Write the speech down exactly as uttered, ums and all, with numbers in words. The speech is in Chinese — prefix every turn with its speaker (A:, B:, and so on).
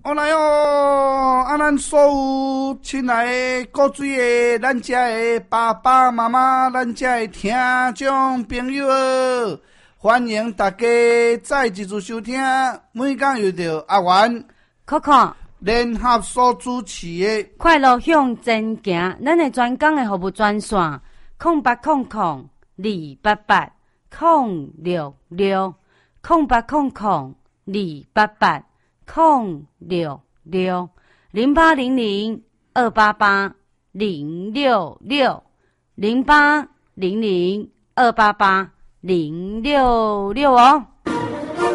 A: 我来哦！啊，咱所有亲爱的古水的，咱遮的爸爸妈妈，咱遮的听众朋友，欢迎大家再一次收听。每讲又着阿元、
B: 可可
A: 联合所主持的
B: 快乐向前行，咱的专讲的服务专线：空八空空二八八空六六空八空空二八八空六六零八零零二八八零六六零八零零二八八零六六哦。